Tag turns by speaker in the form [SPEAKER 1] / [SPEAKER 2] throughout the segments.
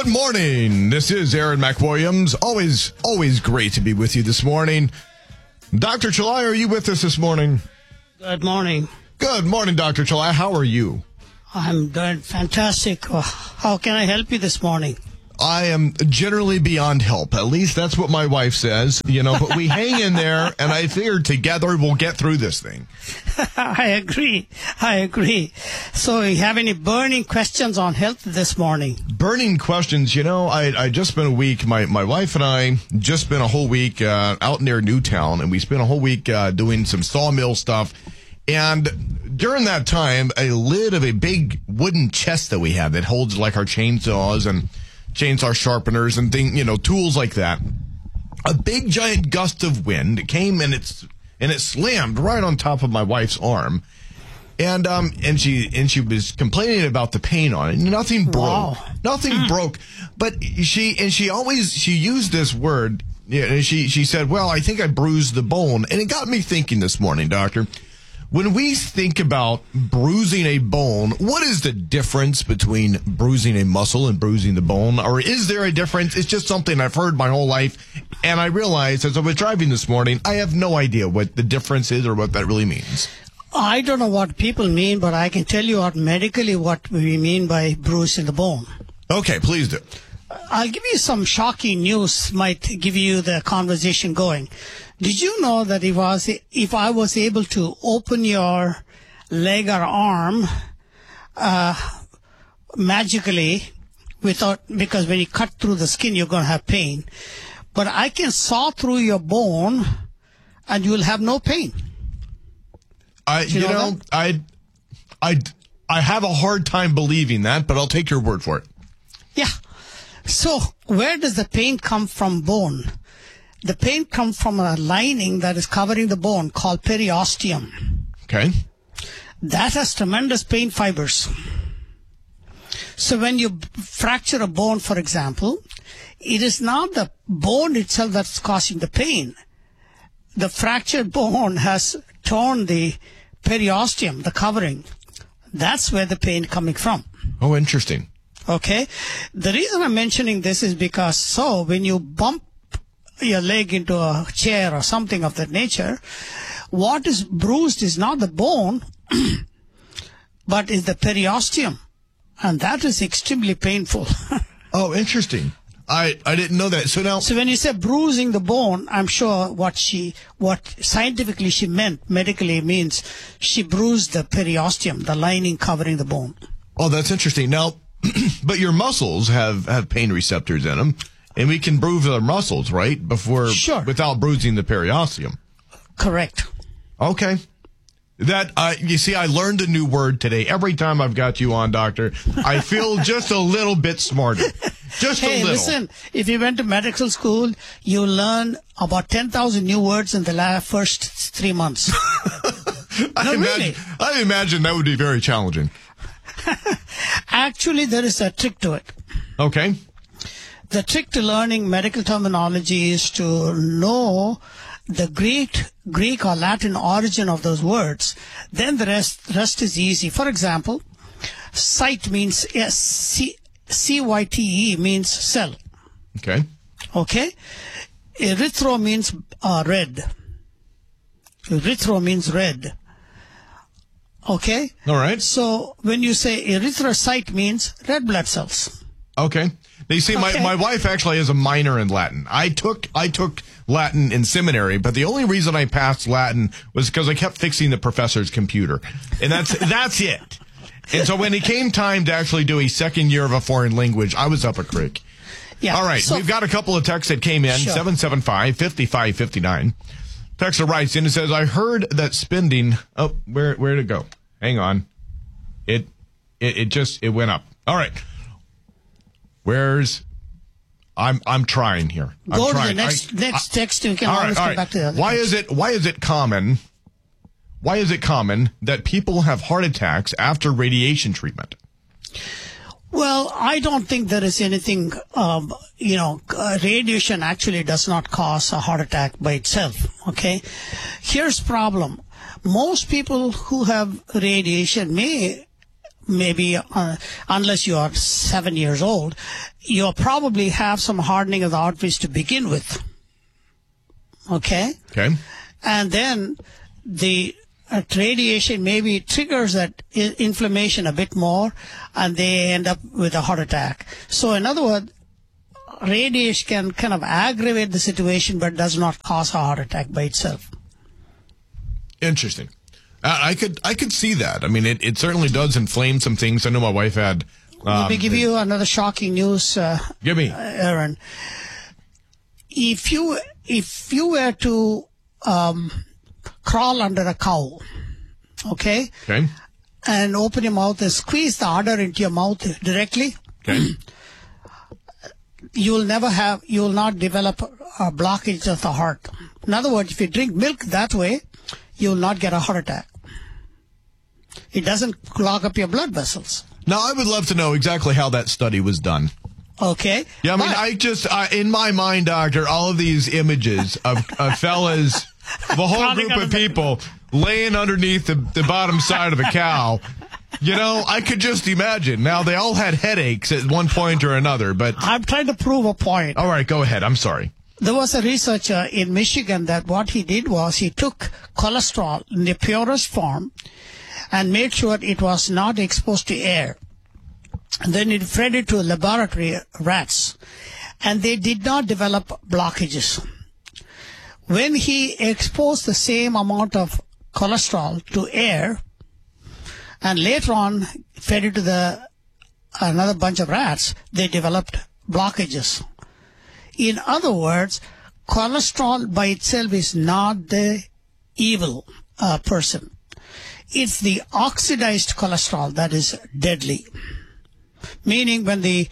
[SPEAKER 1] Good morning. This is Aaron McWilliams. Always great to be with you this morning. Dr. Chalai, are you with us this morning?
[SPEAKER 2] Good morning.
[SPEAKER 1] Good morning, Dr. Chalai. How are you?
[SPEAKER 2] I'm doing fantastic. How can I help you this morning?
[SPEAKER 1] I am generally beyond help. At least that's what my wife says, but we hang in there, and I figure together we'll get through this thing.
[SPEAKER 2] I agree. So you have any burning questions on health this morning?
[SPEAKER 1] Burning questions. I just spent a week, my wife and I just spent a whole week out near Newtown, and we spent a whole week doing some sawmill stuff. And during that time, a lid of a big wooden chest that we have that holds like our chainsaws and chainsaw sharpeners and tools like that. A big giant gust of wind came and it slammed right on top of my wife's arm. And she was complaining about the pain on it. Nothing broke.
[SPEAKER 2] Wow.
[SPEAKER 1] Nothing broke. But she used this word. She said, "Well, I think I bruised the bone." And it got me thinking this morning, doctor. When we think about bruising a bone, what is the difference between bruising a muscle and bruising the bone? Or is there a difference? It's just something I've heard my whole life. And I realized as I was driving this morning, I have no idea what the difference is or what that really means.
[SPEAKER 2] I don't know what people mean, but I can tell you medically what we mean by bruising the bone.
[SPEAKER 1] Okay, please do.
[SPEAKER 2] I'll give you some shocking news, might give you the conversation going. Did you know that if I was able to open your leg or arm magically, because when you cut through the skin, you're going to have pain. But I can saw through your bone and you will have no pain.
[SPEAKER 1] I have a hard time believing that, but I'll take your word for it.
[SPEAKER 2] Yeah. So where does the pain come from bone? The pain comes from a lining that is covering the bone called periosteum.
[SPEAKER 1] Okay.
[SPEAKER 2] That has tremendous pain fibers. So when you fracture a bone, for example, it is not the bone itself that's causing the pain. The fractured bone has torn the periosteum, the covering. That's where the pain coming from.
[SPEAKER 1] Oh, interesting.
[SPEAKER 2] Okay. The reason I'm mentioning this is because when you bump your leg into a chair or something of that nature, what is bruised is not the bone, but is the periosteum. And that is extremely painful.
[SPEAKER 1] Oh, interesting. I didn't know that. So
[SPEAKER 2] when you say bruising the bone, I'm sure what scientifically she meant, medically means she bruised the periosteum, the lining covering the bone.
[SPEAKER 1] Oh, that's interesting. Now, but your muscles have pain receptors in them, and we can bruise our muscles, right?
[SPEAKER 2] Sure.
[SPEAKER 1] Without bruising the periosteum.
[SPEAKER 2] Correct.
[SPEAKER 1] Okay. You see, I learned a new word today. Every time I've got you on, doctor, I feel just a little bit smarter. Just a little.
[SPEAKER 2] Hey, listen, if you went to medical school, you learn about 10,000 new words in the first 3 months.
[SPEAKER 1] I imagine that would be very challenging.
[SPEAKER 2] Actually, there is a trick to it.
[SPEAKER 1] Okay.
[SPEAKER 2] The trick to learning medical terminology is to know the Greek or Latin origin of those words. Then the rest is easy. For example, cyte means C-Y-T-E means cell.
[SPEAKER 1] Okay.
[SPEAKER 2] Okay. Erythro means red. Erythro means red. Okay.
[SPEAKER 1] All right.
[SPEAKER 2] So when you say erythrocyte means red blood cells.
[SPEAKER 1] Okay. Now, you see, my wife actually has a minor in Latin. I took Latin in seminary, but the only reason I passed Latin was because I kept fixing the professor's computer, and that's it. And so when it came time to actually do a second year of a foreign language, I was up a creek.
[SPEAKER 2] Yeah.
[SPEAKER 1] All right. So we've got a couple of texts that came in.
[SPEAKER 2] Sure.
[SPEAKER 1] 775-5559. Texter writes in and says, "I heard that spending." Oh, where'd it go? Hang on. It went up. All right. I'm trying here.
[SPEAKER 2] Go to the next text. You can always come back to the other.
[SPEAKER 1] Why is it common that people have heart attacks after radiation treatment?
[SPEAKER 2] Well, I don't think there is anything, radiation actually does not cause a heart attack by itself, okay? Here's the problem. Most people who have radiation may maybe unless you are 7 years old, you'll probably have some hardening of the arteries to begin with. Okay?
[SPEAKER 1] Okay.
[SPEAKER 2] And then the radiation maybe triggers that inflammation a bit more, and they end up with a heart attack. So in other words, radiation can kind of aggravate the situation but does not cause a heart attack by itself.
[SPEAKER 1] Interesting. I could see that. I mean, it certainly does inflame some things. I know my wife had.
[SPEAKER 2] Let me give you another shocking news.
[SPEAKER 1] Give me,
[SPEAKER 2] Aaron. If you were to crawl under a cow, okay, and open your mouth and squeeze the udder into your mouth directly,
[SPEAKER 1] okay,
[SPEAKER 2] you will not develop a blockage of the heart. In other words, if you drink milk that way, you will not get a heart attack. It doesn't clog up your blood vessels.
[SPEAKER 1] Now, I would love to know exactly how that study was done.
[SPEAKER 2] Okay.
[SPEAKER 1] Yeah, I mean, in my mind, Doctor, all of these images of fellas, the whole group of people laying underneath the bottom side of a cow, you know, I could just imagine. Now, they all had headaches at one point or another, but...
[SPEAKER 2] I'm trying to prove a point.
[SPEAKER 1] All right, go ahead. I'm sorry.
[SPEAKER 2] There was a researcher in Michigan that what he did was he took cholesterol in the purest form and made sure it was not exposed to air. And then he fed it to laboratory rats, and they did not develop blockages. When he exposed the same amount of cholesterol to air, and later on fed it to another bunch of rats, they developed blockages. In other words, cholesterol by itself is not the evil person. It's the oxidized cholesterol that is deadly. Meaning when the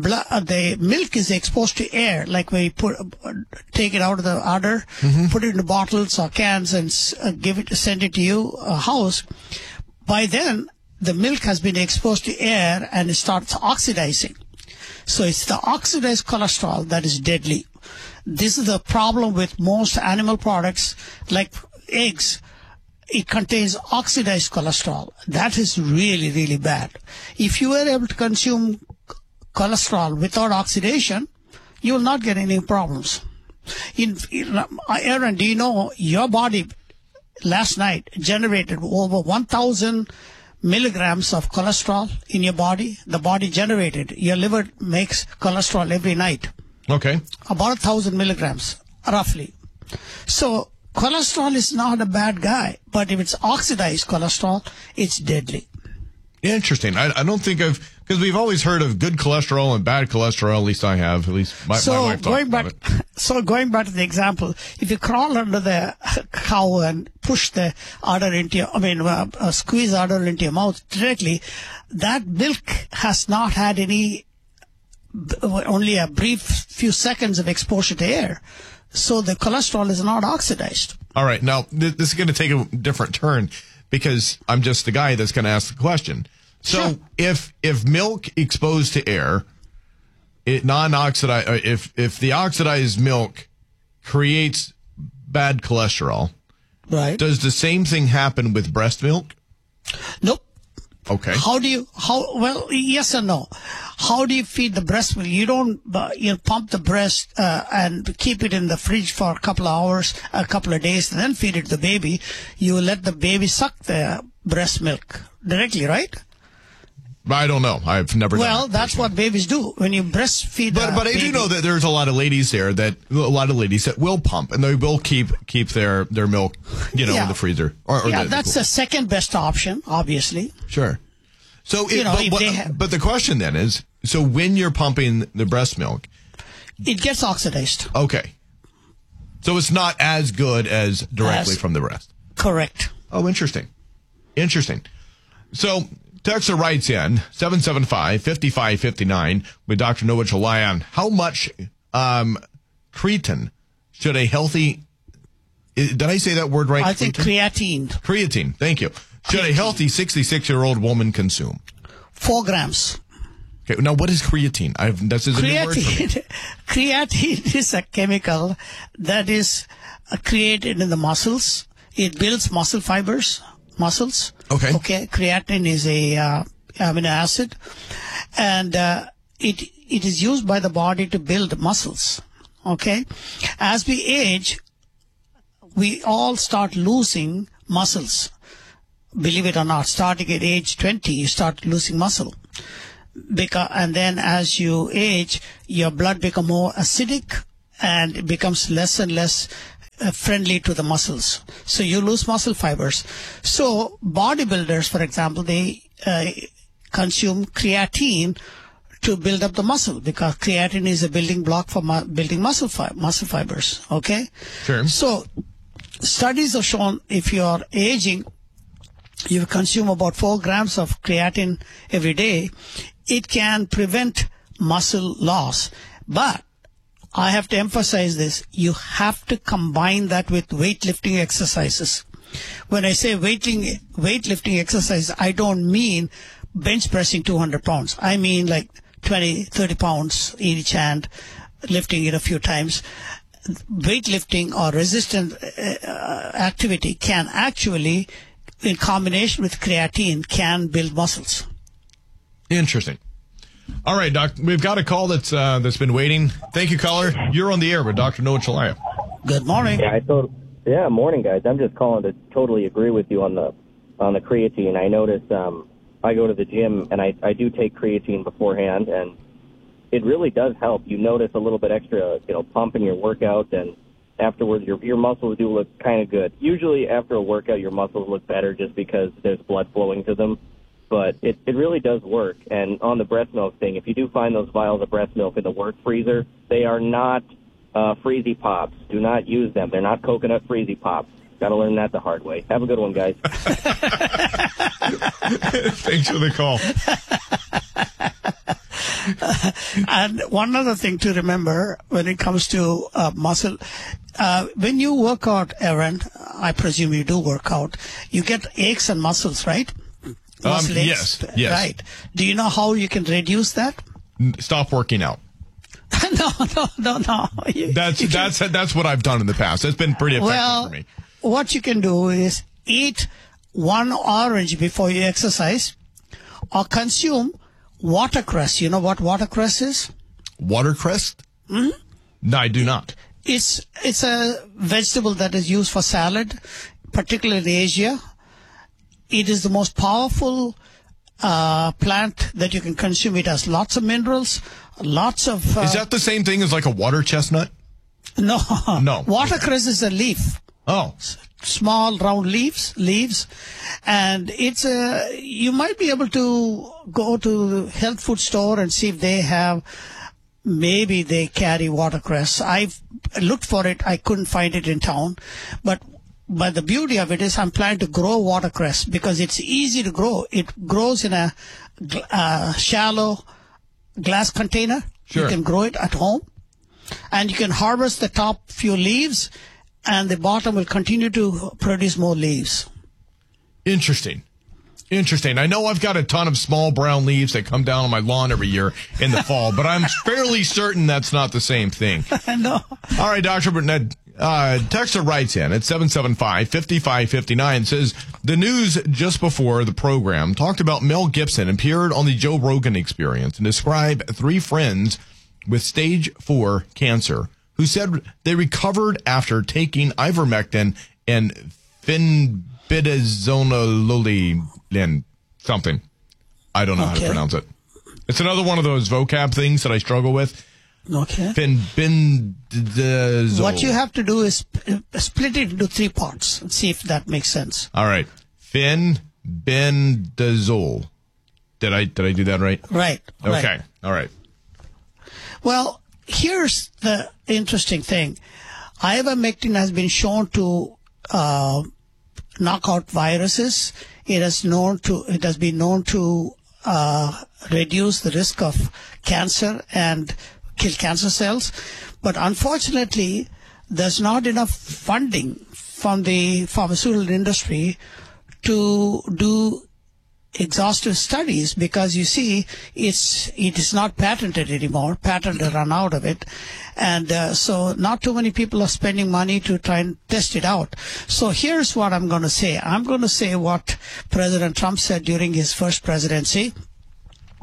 [SPEAKER 2] milk is exposed to air, like when you take it out of the udder, put it in bottles or cans and send it to you, a house, by then the milk has been exposed to air and it starts oxidizing. So it's the oxidized cholesterol that is deadly. This is the problem with most animal products like eggs. It contains oxidized cholesterol. That is really, really bad. If you were able to consume cholesterol without oxidation, you will not get any problems. Aaron, do you know your body last night generated over 1,000 milligrams of cholesterol in your body? The body generated. Your liver makes cholesterol every night.
[SPEAKER 1] Okay.
[SPEAKER 2] About 1,000 milligrams, roughly. So cholesterol is not a bad guy, but if it's oxidized cholesterol, it's deadly.
[SPEAKER 1] Interesting. I don't think because we've always heard of good cholesterol and bad cholesterol. At least I have. At least my wife talked about it.
[SPEAKER 2] So going back to the example, if you crawl under the cow and push the udder into your, squeeze udder into your mouth directly, that milk has not had only a brief few seconds of exposure to air. So the cholesterol is not oxidized.
[SPEAKER 1] All right. Now, this is going to take a different turn because I'm just the guy that's going to ask the question. So sure. If milk exposed to air, if the oxidized milk creates bad cholesterol,
[SPEAKER 2] right?
[SPEAKER 1] Does the same thing happen with breast milk?
[SPEAKER 2] Nope.
[SPEAKER 1] Okay.
[SPEAKER 2] Well, yes and no. How do you feed the breast milk? You don't, pump the breast, and keep it in the fridge for a couple of hours, a couple of days, and then feed it to the baby. You let the baby suck the breast milk directly, right?
[SPEAKER 1] I don't know. I've never done it.
[SPEAKER 2] Well, that's what babies do when you breastfeed.
[SPEAKER 1] But I do know that there's a lot of ladies that will pump and they will keep their milk, in the freezer.
[SPEAKER 2] That's the second best option, obviously.
[SPEAKER 1] Sure. So, but the question then is, so when you're pumping the breast milk,
[SPEAKER 2] it gets oxidized.
[SPEAKER 1] Okay. So it's not as good as directly from the breast.
[SPEAKER 2] Correct.
[SPEAKER 1] Oh, interesting. So, Texter writes in 775-5559 with Dr. Noah Chalayan. How much creatine should a healthy? Did I say that word right?
[SPEAKER 2] I think creatine.
[SPEAKER 1] Creatine. Thank you. Should a healthy 66-year-old woman consume?
[SPEAKER 2] 4 grams.
[SPEAKER 1] Okay. Now, what is creatine? This is a new word for me.
[SPEAKER 2] Creatine is a chemical that is created in the muscles. It builds muscle fibers. Muscles.
[SPEAKER 1] Okay.
[SPEAKER 2] Creatine is amino acid, and it is used by the body to build muscles. Okay, as we age, we all start losing muscles. Believe it or not, starting at age 20, you start losing muscle. And then as you age, your blood becomes more acidic and it becomes less and less friendly to the muscles. So you lose muscle fibers. So bodybuilders, for example, they consume creatine to build up the muscle, because creatine is a building block for building muscle fibers. Okay?
[SPEAKER 1] Sure.
[SPEAKER 2] So studies have shown if you are aging, you consume about 4 grams of creatine every day, it can prevent muscle loss. But I have to emphasize this, you have to combine that with weightlifting exercises. When I say weightlifting exercise, I don't mean bench pressing 200 pounds. I mean like 20, 30 pounds in each hand, lifting it a few times. Weightlifting or resistant activity can actually, in combination with creatine, can build muscles.
[SPEAKER 1] Interesting. All right, Doc, we've got a call that's been waiting. Thank you, caller. You're on the air with Dr. Noah Chelliah.
[SPEAKER 2] Good morning.
[SPEAKER 3] Yeah, morning, guys. I'm just calling to totally agree with you on the creatine. I notice I go to the gym and I do take creatine beforehand, and it really does help. You notice a little bit extra, pump in your workout, and afterwards your muscles do look kind of good. Usually after a workout, your muscles look better just because there's blood flowing to them. But it really does work. And on the breast milk thing, if you do find those vials of breast milk in the work freezer, they are not Freezy Pops. Do not use them. They're not coconut Freezy Pops. Got to learn that the hard way. Have a good one, guys.
[SPEAKER 1] Thanks for the call.
[SPEAKER 2] And one other thing to remember when it comes to muscle, when you work out, Aaron, I presume you do work out, you get aches and muscles, right?
[SPEAKER 1] Yes.
[SPEAKER 2] Right. Do you know how you can reduce that?
[SPEAKER 1] Stop working out.
[SPEAKER 2] No.
[SPEAKER 1] That's what I've done in the past. It's been pretty effective for me.
[SPEAKER 2] What you can do is eat 1 orange before you exercise, or consume watercress. You know what watercress is?
[SPEAKER 1] Watercress?
[SPEAKER 2] Mm-hmm.
[SPEAKER 1] No, I do not.
[SPEAKER 2] It's a vegetable that is used for salad, particularly in Asia. It is the most powerful plant that you can consume. It has lots of minerals, lots of...
[SPEAKER 1] Is that the same thing as like a water chestnut?
[SPEAKER 2] No.
[SPEAKER 1] No.
[SPEAKER 2] Watercress is a leaf.
[SPEAKER 1] Oh.
[SPEAKER 2] Small round leaves. And it's you might be able to go to the health food store and see if they have, maybe they carry watercress. I've looked for it. I couldn't find it in town. But the beauty of it is I'm planning to grow watercress because it's easy to grow. It grows in a shallow glass container.
[SPEAKER 1] Sure.
[SPEAKER 2] You can grow it at home. And you can harvest the top few leaves, and the bottom will continue to produce more leaves.
[SPEAKER 1] Interesting. I know I've got a ton of small brown leaves that come down on my lawn every year in the fall, but I'm fairly certain that's not the same thing.
[SPEAKER 2] No.
[SPEAKER 1] All right, Dr. Burnett, texter writes in at 775-5559, says, the news just before the program talked about Mel Gibson appeared on the Joe Rogan Experience and described 3 friends with stage 4 cancer who said they recovered after taking ivermectin and fenbidazole and something. I don't know how to pronounce it. It's another one of those vocab things that I struggle with.
[SPEAKER 2] Okay.
[SPEAKER 1] Fenbidazole.
[SPEAKER 2] What you have to do is split it into 3 parts and see if that makes sense.
[SPEAKER 1] All right. Fenbidazole. Did I do that right?
[SPEAKER 2] Right.
[SPEAKER 1] Okay.
[SPEAKER 2] Right.
[SPEAKER 1] All right.
[SPEAKER 2] Well, here's the interesting thing. Ivermectin has been shown to knock out viruses. It has been known to reduce the risk of cancer and kill cancer cells. But unfortunately, there's not enough funding from the pharmaceutical industry to do exhaustive studies, because you see it is not patented anymore. Patent run out of it, and so not too many people are spending money to try and test it out. So here's what I'm going to say. I'm going to say what President Trump said during his first presidency.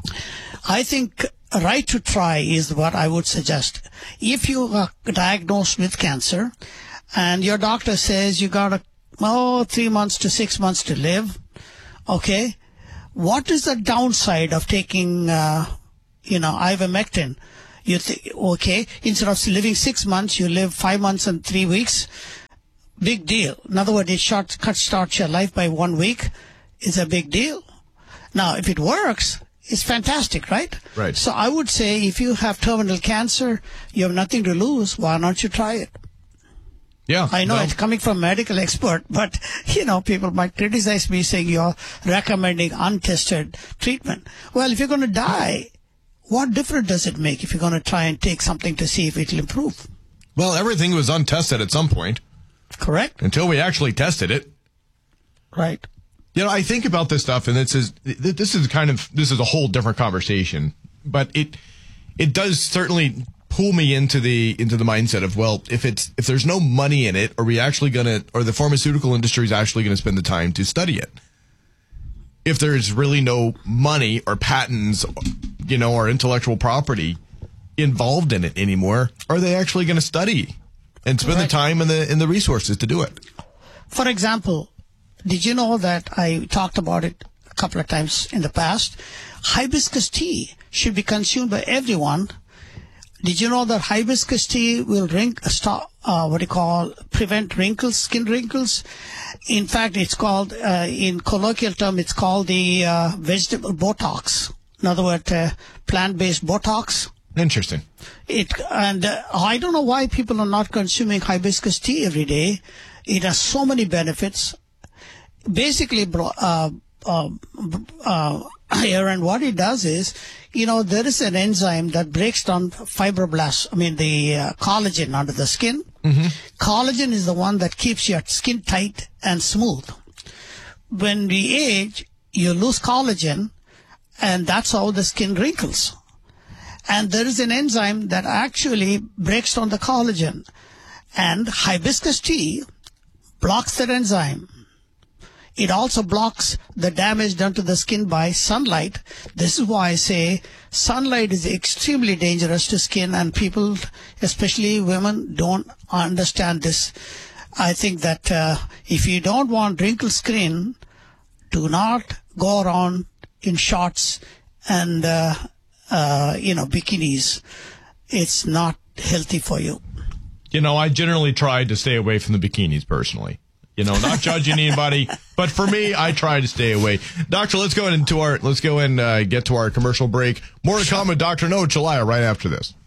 [SPEAKER 2] I think right to try is what I would suggest. If you are diagnosed with cancer and your doctor says you got 3 months to 6 months to live, okay, what is the downside of taking, ivermectin? You think, okay, instead of living 6 months, you live 5 months and 3 weeks. Big deal. In other words, it starts your life by 1 week. It's a big deal. Now, if it works, it's fantastic, right?
[SPEAKER 1] Right.
[SPEAKER 2] So I would say if you have terminal cancer, you have nothing to lose. Why not you try it?
[SPEAKER 1] Yeah.
[SPEAKER 2] I know it's coming from a medical expert, but, people might criticize me saying you're recommending untested treatment. Well, if you're going to die, what difference does it make if you're going to try and take something to see if it'll improve?
[SPEAKER 1] Well, everything was untested at some point.
[SPEAKER 2] Correct.
[SPEAKER 1] Until we actually tested it.
[SPEAKER 2] Right.
[SPEAKER 1] I think about this stuff, and this is a whole different conversation, but it does certainly pull me into the mindset of, well, if there's no money in it, are we actually or the pharmaceutical industry is actually going to spend the time to study it? If there's really no money or patents, or intellectual property involved in it anymore, are they actually going to study and spend the time and the resources to do it?
[SPEAKER 2] For example, did you know that I talked about it a couple of times in the past? Hibiscus tea should be consumed by everyone. Did you know that hibiscus tea will prevent wrinkles, skin wrinkles? In fact, it's called, in colloquial term, it's called the vegetable Botox. In other words, plant-based Botox.
[SPEAKER 1] Interesting.
[SPEAKER 2] I don't know why people are not consuming hibiscus tea every day. It has so many benefits. Basically, Aaron, what it does is, there is an enzyme that breaks down fibroblasts, the collagen under the skin. Mm-hmm. Collagen is the one that keeps your skin tight and smooth. When we age, you lose collagen, and that's how the skin wrinkles. And there is an enzyme that actually breaks down the collagen. And hibiscus tea blocks that enzyme. It also blocks the damage done to the skin by sunlight. This is why I say sunlight is extremely dangerous to skin, and people, especially women, don't understand this. I think that if you don't want wrinkled skin, do not go around in shorts and, bikinis. It's not healthy for you.
[SPEAKER 1] I generally try to stay away from the bikinis personally. Not judging anybody, but for me, I try to stay away. Doctor, let's go and get to our commercial break. More to come with Dr. Noah Chelliah right after this.